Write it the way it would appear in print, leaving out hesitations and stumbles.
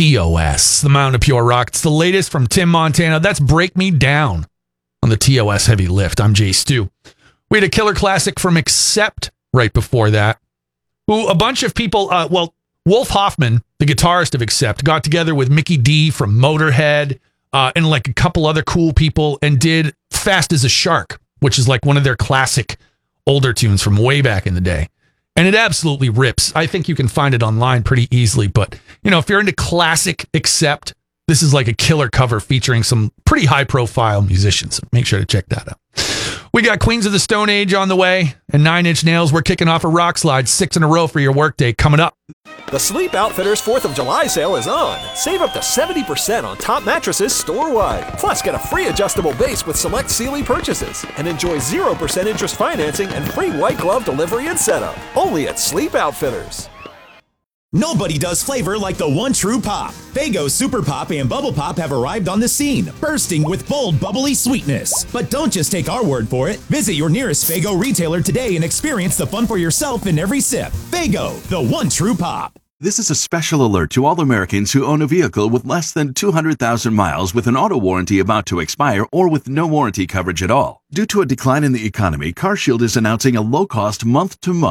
TOS, the Mound of Pure Rock. It's the latest from Tim Montana. That's Break Me Down on the TOS Heavy Lift. I'm Jay Stu. We had a killer classic from Accept right before that, who a bunch of people, Wolf Hoffman, the guitarist of Accept, got together with Mickey D from Motorhead and like a couple other cool people and did Fast as a Shark, which is like one of their classic older tunes from way back in the day. And it absolutely rips. I think you can find it online pretty easily. But, if you're into classic Accept, this is like a killer cover featuring some pretty high-profile musicians. So make sure to check that out. We got Queens of the Stone Age on the way, and 9 Inch Nails. We're kicking off a rock slide, 6 in a row for your workday coming up. The Sleep Outfitters 4th of July sale is on. Save up to 70% on top mattresses store-wide. Plus, get a free adjustable base with select Sealy purchases. And enjoy 0% interest financing and free white glove delivery and setup. Only at Sleep Outfitters. Nobody does flavor like the one true pop. Faygo Super Pop and Bubble Pop have arrived on the scene, bursting with bold, bubbly sweetness. But don't just take our word for it. Visit your nearest Faygo retailer today and experience the fun for yourself in every sip. Faygo, the one true pop. This is a special alert to all Americans who own a vehicle with less than 200,000 miles with an auto warranty about to expire or with no warranty coverage at all. Due to a decline in the economy, CarShield is announcing a low-cost month-to-month